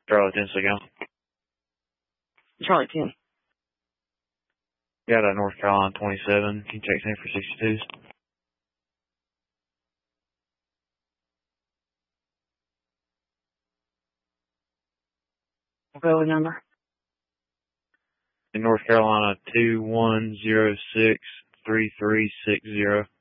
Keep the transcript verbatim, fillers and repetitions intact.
Charlie ten Signal. Charlie ten. Got a North Carolina twenty-seven. Can you check in for sixty-twos? Road number? In North Carolina, two one zero six three three six zero.